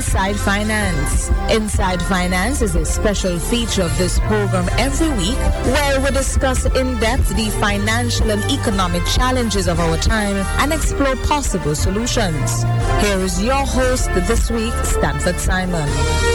Inside Finance. Inside Finance is a special feature of this program every week where we discuss in depth the financial and economic challenges of our time and explore possible solutions. Here is your host this week, Stanford Simon.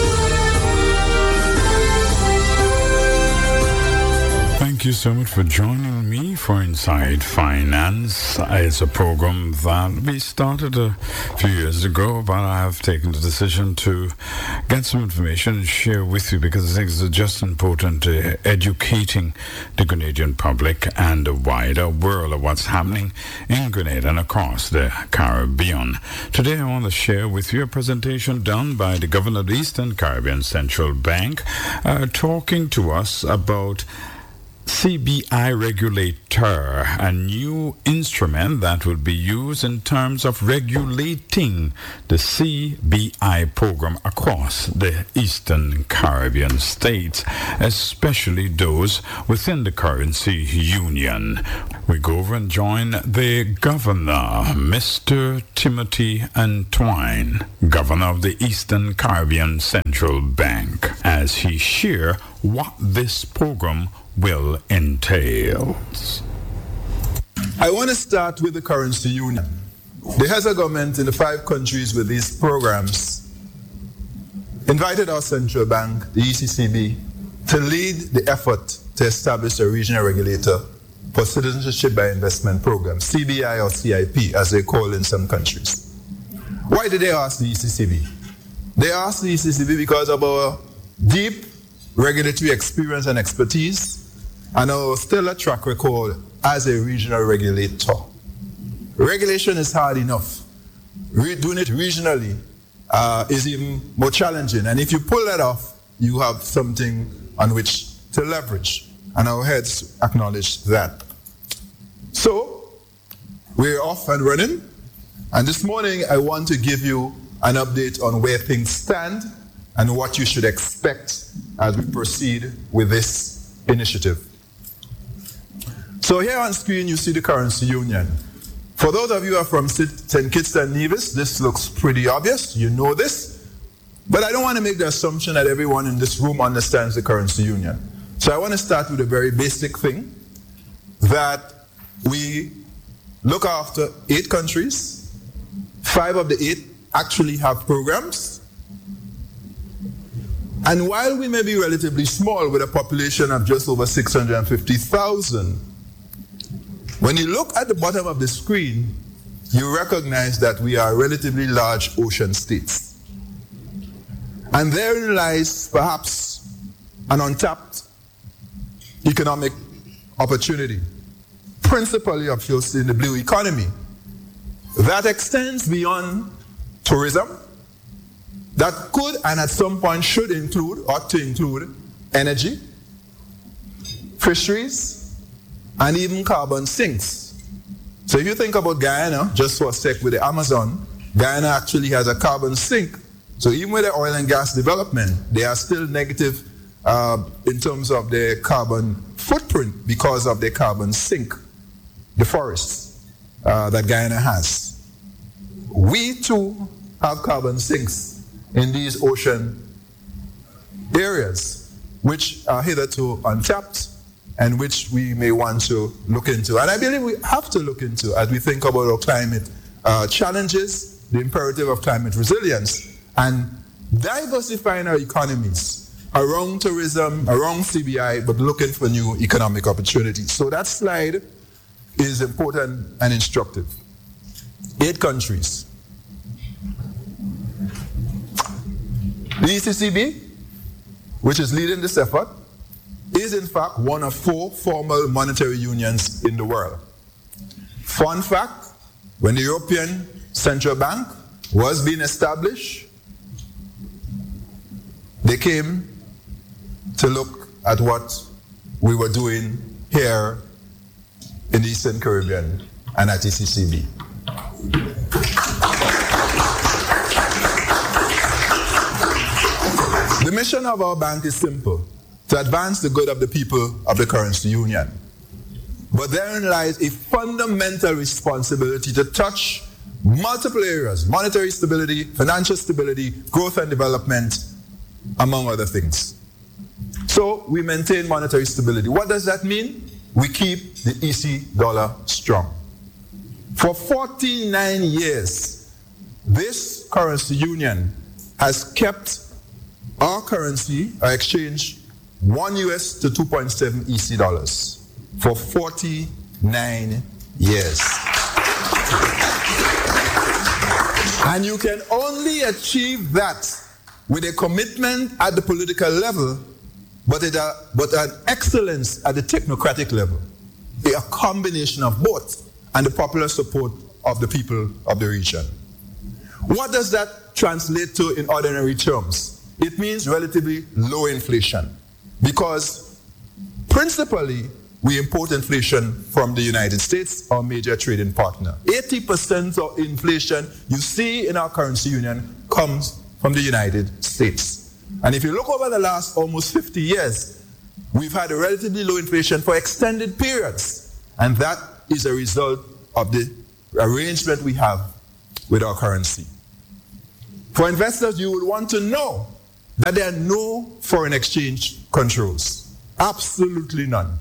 Thank you so much for joining me for Inside Finance. It's a program that we started a few years ago, but I have taken the decision to get some information and share with you because I think it's just important educating the Grenadian public and the wider world of what's happening in Grenada and across the Caribbean. Today I want to share with you a presentation done by the Governor of the Eastern Caribbean Central Bank talking to us about CBI Regulator, a new instrument that will be used in terms of regulating the CBI program across the Eastern Caribbean states, especially those within the currency union. We go over and join the Governor, Mr. Timothy Antoine, Governor of the Eastern Caribbean Central Bank, as he shares what this program will entail. I want to start with the currency union. The Heza government in the 5 countries with these programs invited our central bank, the ECCB, to lead the effort to establish a regional regulator for citizenship by investment program, CBI or CIP, as they call it in some countries. Why did they ask the ECCB? They asked the ECCB because of our deep regulatory experience and expertise and our stellar track record as a regional regulator. Regulation is hard enough. Doing it regionally is even more challenging. And if you pull that off, you have something on which to leverage. And our heads acknowledge that. So, we're off and running. And this morning, I want to give you an update on where things stand and what you should expect as we proceed with this initiative. So here on screen, you see the currency union. For those of you who are from St. Kitts and Nevis, this looks pretty obvious. You know this. But I don't want to make the assumption that everyone in this room understands the currency union. So I want to start with a very basic thing, that we look after 8 countries. 5 of the 8 actually have programs. And while we may be relatively small with a population of just over 650,000, when you look at the bottom of the screen, you recognize that we are relatively large ocean states. And therein lies perhaps an untapped economic opportunity, principally, obviously, in the blue economy, that extends beyond tourism, that could and at some point should include, ought to include, energy, fisheries, and even carbon sinks. So if you think about Guyana, just for a sec with the Amazon, Guyana actually has a carbon sink. So even with the oil and gas development, they are still negative in terms of their carbon footprint because of their carbon sink, the forests that Guyana has. We too have carbon sinks in these ocean areas, which are hitherto untapped and which we may want to look into. And I believe we have to look into as we think about our climate challenges, the imperative of climate resilience, and diversifying our economies around tourism, around CBI, but looking for new economic opportunities. So that slide is important and instructive. 8 countries. The ECCB, which is leading this effort, is in fact one of 4 formal monetary unions in the world. Fun fact, when the European Central Bank was being established, they came to look at what we were doing here in the Eastern Caribbean and at ECCB. The mission of our bank is simple: to advance the good of the people of the currency union. But therein lies a fundamental responsibility to touch multiple areas: monetary stability, financial stability, growth and development, among other things. So we maintain monetary stability. What does that mean? We keep the EC dollar strong. For 49 years, this currency union has kept our currency, our exchange, 1 US to 2.7 EC dollars for 49 years. And you can only achieve that with a commitment at the political level, but an excellence at the technocratic level. A combination of both, and the popular support of the people of the region. What does that translate to in ordinary terms? It means relatively low inflation, because principally we import inflation from the United States, our major trading partner. 80% of inflation you see in our currency union comes from the United States. And if you look over the last almost 50 years, we've had a relatively low inflation for extended periods. And that is a result of the arrangement we have with our currency. For investors, you would want to know that there are no foreign exchange controls. Absolutely none.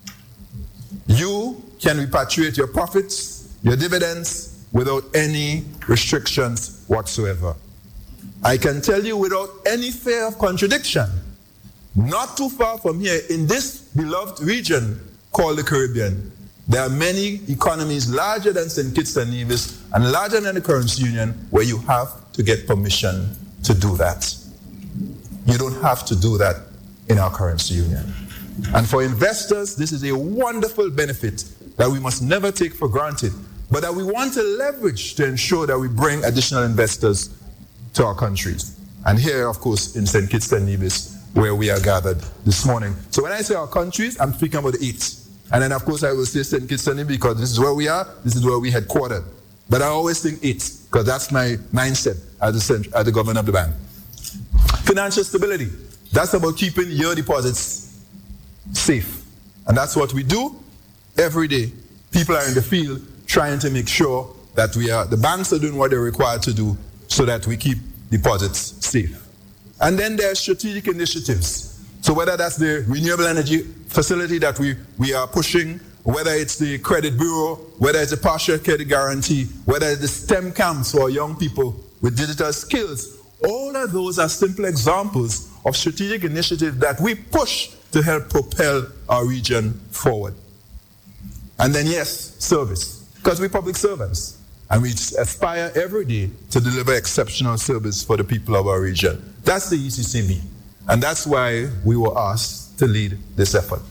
You can repatriate your profits, your dividends, without any restrictions whatsoever. I can tell you without any fear of contradiction, not too far from here, in this beloved region called the Caribbean, there are many economies larger than St. Kitts and Nevis and larger than the currency union where you have to get permission to do that. You don't have to do that in our currency union. And for investors, this is a wonderful benefit that we must never take for granted, but that we want to leverage to ensure that we bring additional investors to our countries. And here, of course, in St. Kitts and Nevis, where we are gathered this morning. So when I say our countries, I'm speaking about the 8. And then, of course, I will say St. Kitts and Nevis because this is where we are, this is where we headquartered. But I always think 8 because that's my mindset as the governor of the bank. Financial stability. That's about keeping your deposits safe. And that's what we do every day. People are in the field trying to make sure that the banks are doing what they're required to do so that we keep deposits safe. And then there are strategic initiatives. So whether that's the renewable energy facility that we are pushing, whether it's the credit bureau, whether it's a partial credit guarantee, whether it's the STEM camps for young people with digital skills, all of those are simple examples of strategic initiatives that we push to help propel our region forward. And then yes, service, because we're public servants. And we aspire every day to deliver exceptional service for the people of our region. That's the ECCB. And that's why we were asked to lead this effort.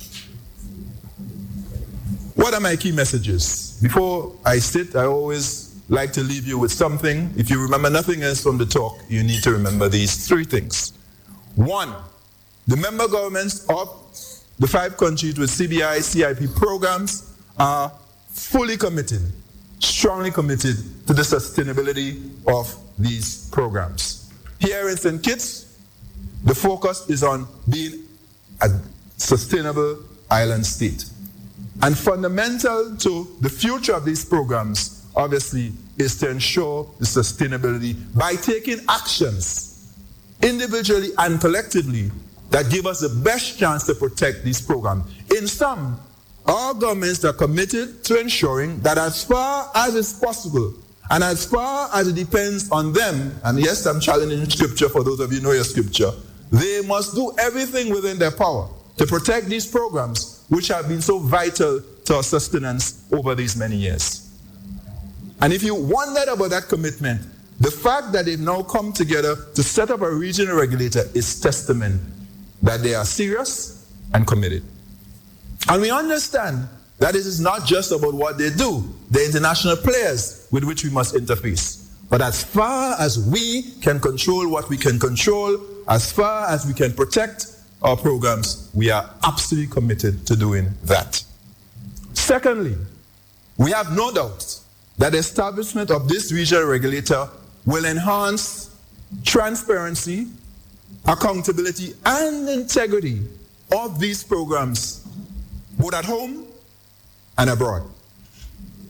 What are my key messages? Before I sit, I always like to leave you with something. If you remember nothing else from the talk, you need to remember these 3 things. 1, the member governments of the 5 countries with CBI, CIP programs are fully committed, strongly committed to the sustainability of these programs. Here in St. Kitts, the focus is on being a sustainable island state. And fundamental to the future of these programs, obviously, is to ensure the sustainability by taking actions, individually and collectively, that give us the best chance to protect these programs. In sum, our governments are committed to ensuring that as far as is possible, and as far as it depends on them, and yes, I'm challenging scripture for those of you who know your scripture, they must do everything within their power to protect these programs which have been so vital to our sustenance over these many years. And if you wondered about that commitment, the fact that they've now come together to set up a regional regulator is testament that they are serious and committed. And we understand that it is not just about what they do, the international players with which we must interface. But as far as we can control what we can control, as far as we can protect our programs, we are absolutely committed to doing that. Secondly, we have no doubt that the establishment of this regional regulator will enhance transparency, accountability, and integrity of these programs, both at home and abroad.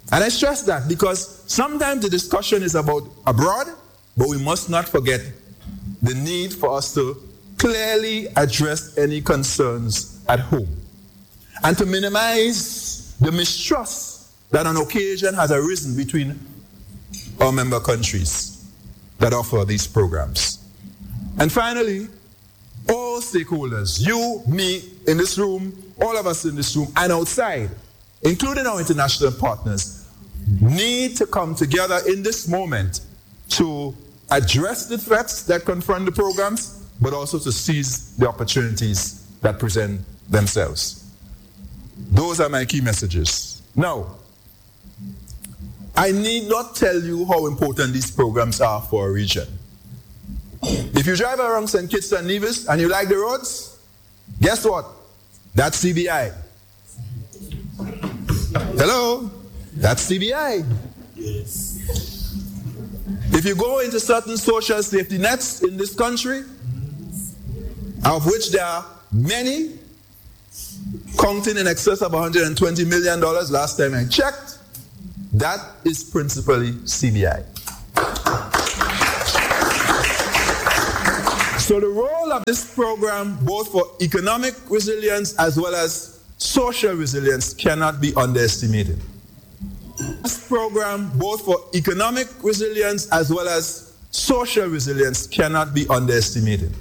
And I stress that because sometimes the discussion is about abroad, but we must not forget the need for us to clearly address any concerns at home and to minimize the mistrust that on occasion has arisen between our member countries that offer these programs. And finally, all stakeholders, you, me, in this room, all of us in this room, and outside, including our international partners, need to come together in this moment to address the threats that confront the programs, but also to seize the opportunities that present themselves. Those are my key messages. Now, I need not tell you how important these programs are for our region. If you drive around St. Kitts and Nevis and you like the roads, guess what? That's CBI. Hello? That's CBI. Yes. If you go into certain social safety nets in this country, of which there are many, counting in excess of $120 million last time I checked, that is principally CBI. So the role of this program, both for economic resilience as well as social resilience, cannot be underestimated. This program, both for economic resilience as well as social resilience, cannot be underestimated.